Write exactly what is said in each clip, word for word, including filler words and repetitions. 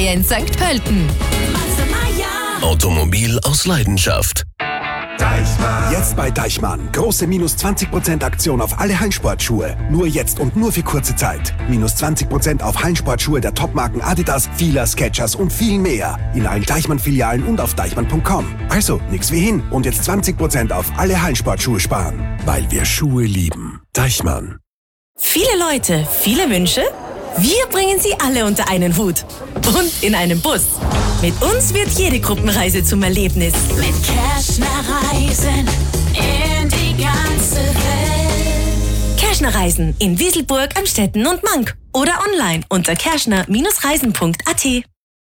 Feier in Sankt Pölten. Automobil aus Leidenschaft. Deichmann. Jetzt bei Deichmann. Große minus zwanzig Prozent Aktion auf alle Hallensportschuhe. Nur jetzt und nur für kurze Zeit. Minus zwanzig Prozent auf Hallensportschuhe der Topmarken Adidas, Fila, Skechers und viel mehr. In allen Deichmann-Filialen und auf deichmann punkt com. Also, nix wie hin. Und jetzt zwanzig Prozent auf alle Hallensportschuhe sparen. Weil wir Schuhe lieben. Deichmann. Viele Leute, viele Wünsche? Wir bringen sie alle unter einen Hut. Und in einem Bus. Mit uns wird jede Gruppenreise zum Erlebnis. Mit Kerschner Reisen in die ganze Welt. Kerschner Reisen in Wieselburg, Amstetten und Mank. Oder online unter kerschner Reisen punkt a t.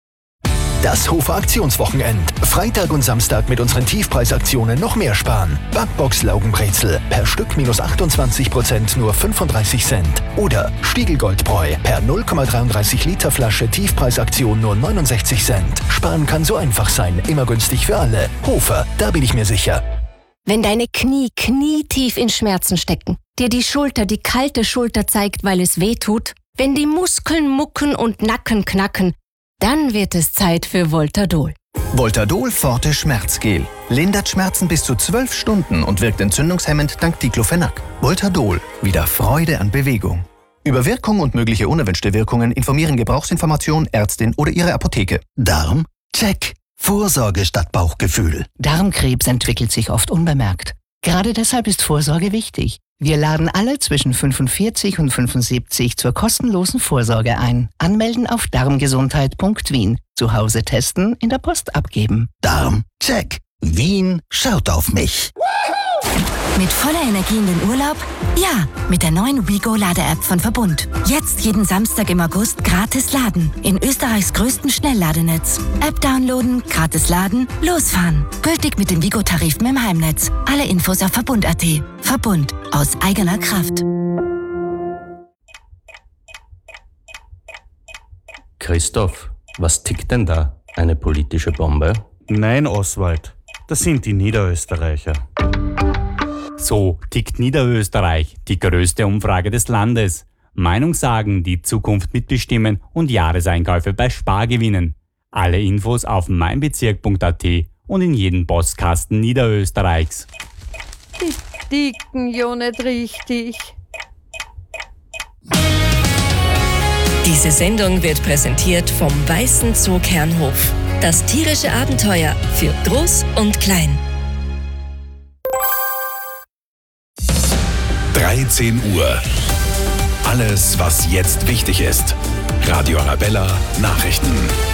Das Hofer Aktionswochenend. Freitag und Samstag mit unseren Tiefpreisaktionen noch mehr sparen. Backbox Laugenbrezel per Stück minus achtundzwanzig Prozent nur fünfunddreißig Cent. Oder Stiegelgoldbräu per null Komma dreiunddreißig Liter Flasche Tiefpreisaktion nur neunundsechzig Cent. Sparen kann so einfach sein, immer günstig für alle. Hofer, da bin ich mir sicher. Wenn deine Knie knietief in Schmerzen stecken, dir die Schulter die kalte Schulter zeigt, weil es weh tut, wenn die Muskeln mucken und Nacken knacken, dann wird es Zeit für Voltadol. Voltadol Forte Schmerzgel. Lindert Schmerzen bis zu zwölf Stunden und wirkt entzündungshemmend dank Diclofenac. Voltadol. Wieder Freude an Bewegung. Über Wirkung und mögliche unerwünschte Wirkungen informieren Gebrauchsinformation, Ärztin oder Ihre Apotheke. Darm? Check. Vorsorge statt Bauchgefühl. Darmkrebs entwickelt sich oft unbemerkt. Gerade deshalb ist Vorsorge wichtig. Wir laden alle zwischen fünfundvierzig und fünfundsiebzig zur kostenlosen Vorsorge ein. Anmelden auf darmgesundheit punkt wien. Zu Hause testen, in der Post abgeben. Darm? Check. Wien schaut auf mich. Mit voller Energie in den Urlaub? Ja, mit der neuen WeGo-Lade-App von Verbund. Jetzt jeden Samstag im August gratis laden. In Österreichs größten Schnellladenetz. App downloaden, gratis laden, losfahren. Gültig mit dem WeGo-Tarifen im Heimnetz. Alle Infos auf verbund punkt a t. Verbund. Aus eigener Kraft. Christoph, was tickt denn da? Eine politische Bombe? Nein, Oswald. Das sind die Niederösterreicher. So tickt Niederösterreich, die größte Umfrage des Landes. Meinung sagen, die Zukunft mitbestimmen und Jahreseinkäufe bei Spar gewinnen. Alle Infos auf meinbezirk punkt a t und in jedem Postkasten Niederösterreichs. Die ticken ja nicht richtig. Diese Sendung wird präsentiert vom Weißen Zoo Kernhof. Das tierische Abenteuer für Groß und Klein. dreizehn Uhr. Alles, was jetzt wichtig ist. Radio Arabella Nachrichten.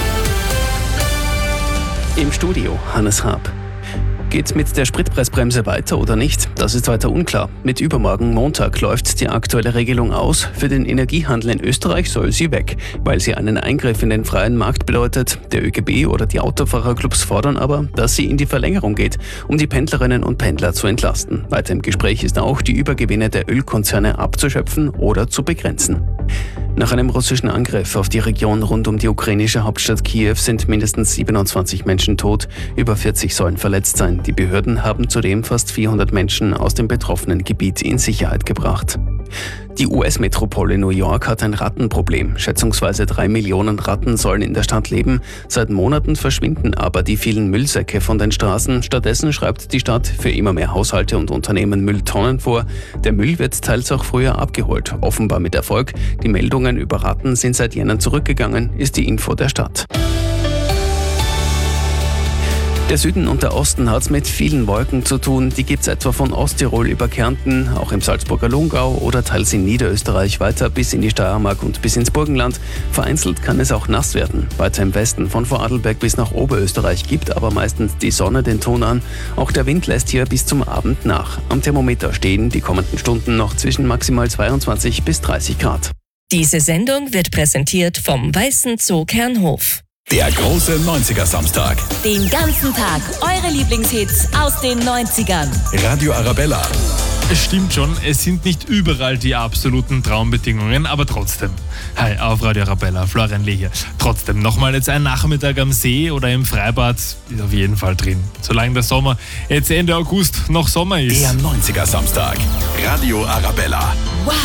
Im Studio Hannes Raab. Geht's mit der Spritpreisbremse weiter oder nicht? Das ist weiter unklar. Mit übermorgen Montag läuft die aktuelle Regelung aus. Für den Energiehandel in Österreich soll sie weg, weil sie einen Eingriff in den freien Markt bedeutet. Der ÖGB oder die Autofahrerclubs fordern aber, dass sie in die Verlängerung geht, um die Pendlerinnen und Pendler zu entlasten. Weiter im Gespräch ist auch, die Übergewinne der Ölkonzerne abzuschöpfen oder zu begrenzen. Nach einem russischen Angriff auf die Region rund um die ukrainische Hauptstadt Kiew sind mindestens siebenundzwanzig Menschen tot, über vierzig sollen verletzt sein. Die Behörden haben zudem fast vierhundert Menschen aus dem betroffenen Gebiet in Sicherheit gebracht. Die U S-Metropole New York hat ein Rattenproblem. Schätzungsweise drei Millionen Ratten sollen in der Stadt leben. Seit Monaten verschwinden aber die vielen Müllsäcke von den Straßen. Stattdessen schreibt die Stadt für immer mehr Haushalte und Unternehmen Mülltonnen vor. Der Müll wird teils auch früher abgeholt, offenbar mit Erfolg. Die Meldungen über Ratten sind seit Jahren zurückgegangen, ist die Info der Stadt. Der Süden und der Osten hat's mit vielen Wolken zu tun. Die gibt's etwa von Osttirol über Kärnten, auch im Salzburger Lungau oder teils in Niederösterreich weiter bis in die Steiermark und bis ins Burgenland. Vereinzelt kann es auch nass werden. Weiter im Westen von Vorarlberg bis nach Oberösterreich gibt aber meistens die Sonne den Ton an. Auch der Wind lässt hier bis zum Abend nach. Am Thermometer stehen die kommenden Stunden noch zwischen maximal zweiundzwanzig bis dreißig Grad. Diese Sendung wird präsentiert vom Weißen Zoo Kernhof. Der große neunziger-Samstag. Den ganzen Tag eure Lieblingshits aus den neunzigern. Radio Arabella. Es stimmt schon, es sind nicht überall die absoluten Traumbedingungen, aber trotzdem. Hi, auf Radio Arabella, Florian Lee hier. Trotzdem, nochmal jetzt ein Nachmittag am See oder im Freibad ist auf jeden Fall drin. Solange der Sommer jetzt Ende August noch Sommer ist. Der neunziger-Samstag. Radio Arabella. Wow.